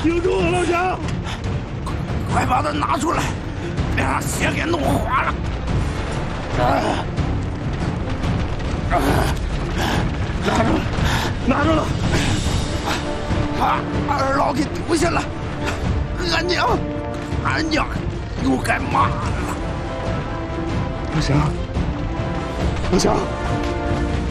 顶住啊，老乡！ 快把它拿出来，别让血给弄滑了。 拿住了！ 老给丢下了。俺娘又该骂了。 老乡，